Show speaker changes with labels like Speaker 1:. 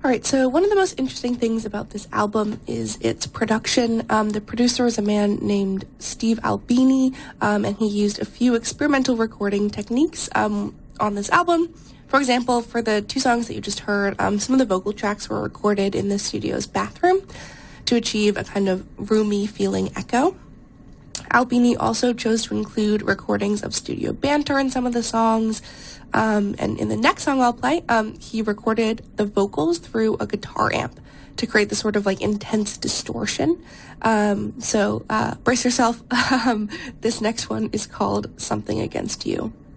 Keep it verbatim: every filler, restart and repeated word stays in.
Speaker 1: right, so one of the most interesting things about this album is its production. Um, the producer is a man named Steve Albini, um, and he used a few experimental recording techniques um, on this album. For example, for the two songs that you just heard, um, some of the vocal tracks were recorded in the studio's bathroom to achieve a kind of roomy feeling echo. Albini also chose to include recordings of studio banter in some of the songs, um, and in the next song I'll play, um, he recorded the vocals through a guitar amp to create this sort of like intense distortion. Um, so uh, brace yourself. um, this next one is called Something Against You.